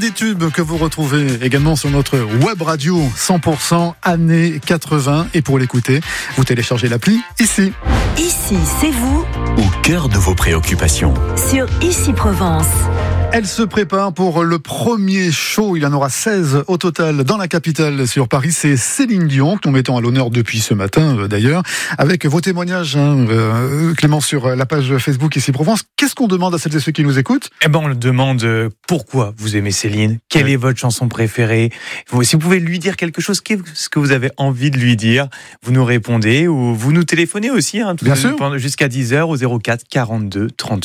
des tubes que vous retrouvez également sur notre web radio 100% années 80. Et pour l'écouter, vous téléchargez l'appli ici. Ici, c'est vous, Au cœur de vos préoccupations. sur Ici Provence. Elle se prépare pour le premier show. Il y en aura 16 au total dans la capitale sur Paris. C'est Céline Dion que nous mettons à l'honneur depuis ce matin d'ailleurs. Avec vos témoignages, Clément, sur la page Facebook Ici Provence. Qu'est-ce qu'on demande à celles et ceux qui nous écoutent ? On le demande pourquoi vous aimez Céline, quelle est votre chanson préférée. Si vous pouvez lui dire quelque chose, qu'est-ce que vous avez envie de lui dire, vous nous répondez ou vous nous téléphonez aussi, Bien sûr. jusqu'à 10h au 04 42 38